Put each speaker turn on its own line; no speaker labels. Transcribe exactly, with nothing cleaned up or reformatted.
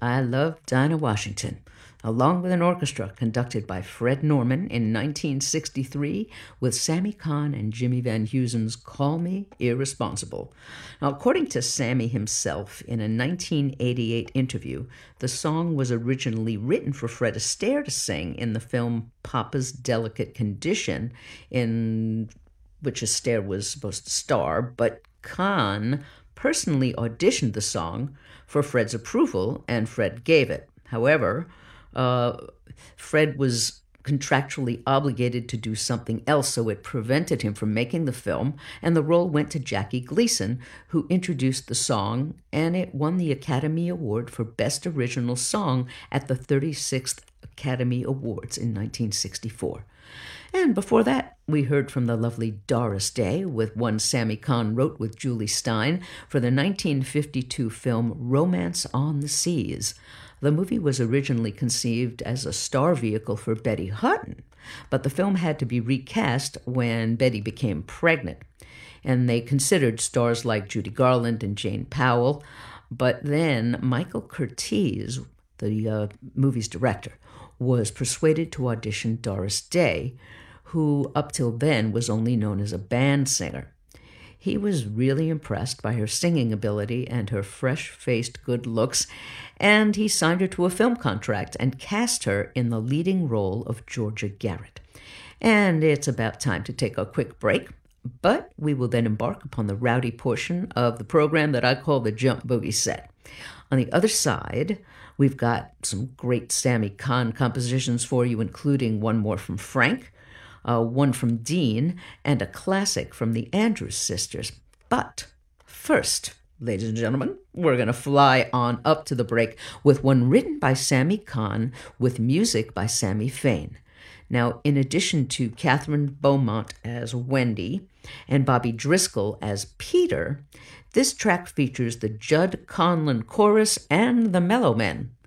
I Love Dinah Washington, along with an orchestra conducted by Fred Norman in nineteen sixty-three with Sammy Cahn and Jimmy Van Heusen's Call Me Irresponsible. Now, according to Sammy himself, in a nineteen eighty-eight interview, the song was originally written for Fred Astaire to sing in the film Papa's Delicate Condition, in which Astaire was supposed to star, but Cahn personally auditioned the song for Fred's approval, and Fred gave it. However, uh, Fred was contractually obligated to do something else, so it prevented him from making the film, and the role went to Jackie Gleason, who introduced the song, and it won the Academy Award for Best Original Song at the thirty-sixth Academy Awards in nineteen sixty-four. And before that, we heard from the lovely Doris Day with one Sammy Cahn wrote with Julie Stein for the nineteen fifty-two film Romance on the Seas. The movie was originally conceived as a star vehicle for Betty Hutton, but the film had to be recast when Betty became pregnant. And they considered stars like Judy Garland and Jane Powell, but then Michael Curtiz, the uh, movie's director, was persuaded to audition Doris Day, who up till then was only known as a band singer. He was really impressed by her singing ability and her fresh-faced good looks, and he signed her to a film contract and cast her in the leading role of Georgia Garrett. And it's about time to take a quick break, but we will then embark upon the rowdy portion of the program that I call the Jump Boogie Set. On the other side, we've got some great Sammy Cahn compositions for you, including one more from Frank, uh, one from Dean, and a classic from the Andrews Sisters. But first, ladies and gentlemen, we're going to fly on up to the break with one written by Sammy Cahn with music by Sammy Fain. Now, in addition to Catherine Beaumont as Wendy and Bobby Driscoll as Peter, this track features the Judd Conlon Chorus and the Mellow Men.